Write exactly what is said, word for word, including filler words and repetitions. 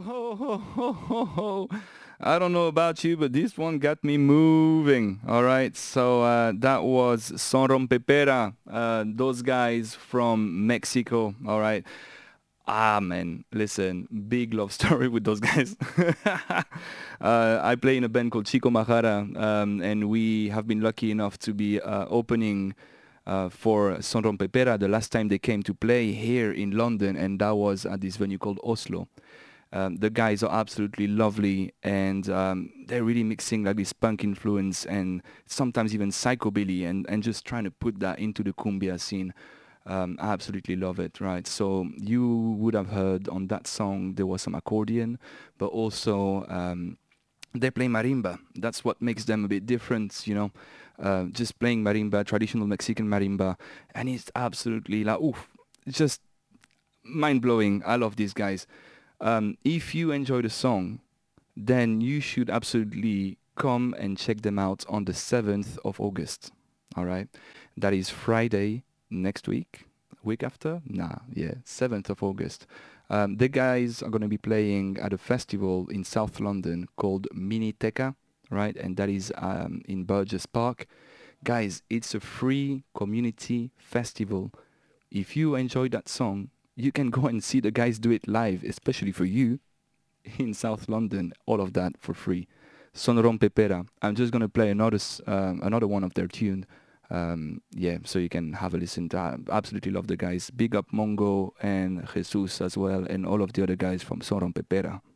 ho, ho, ho, ho, ho. I don't know about you, but this one got me moving. All right, so uh, that was Son Rompepera, uh, those guys from Mexico. All right. Ah, man, listen, big love story with those guys. uh, I play in a band called Chico Majara, um, and we have been lucky enough to be uh, opening uh, for Son Rompepera the last time they came to play here in London, and that was at this venue called Oslo. Um, the guys are absolutely lovely, and um, they're really mixing like this punk influence and sometimes even psychobilly, and, and just trying to put that into the cumbia scene. Um, I absolutely love it, right? So you would have heard on that song there was some accordion, but also um, they play marimba. That's what makes them a bit different, you know. Uh, just playing marimba, traditional Mexican marimba, and it's absolutely like oof, it's just mind blowing. I love these guys. Um, if you enjoy the song, then you should absolutely come and check them out on the seventh of August. All right. That is Friday next week. Week after? Nah, yeah, seventh of August. Um, the guys are going to be playing at a festival in South London called Miniteca, right? And that is um, in Burgess Park. Guys, it's a free community festival. If you enjoy that song, you can go and see the guys do it live, especially for you in South London. All of that for free. Son Rompepera. I'm just gonna play another s- um, another one of their tune. Um, yeah, so you can have a listen. To, I absolutely love the guys. Big up Mongo and Jesus as well, and all of the other guys from Son Rompepera.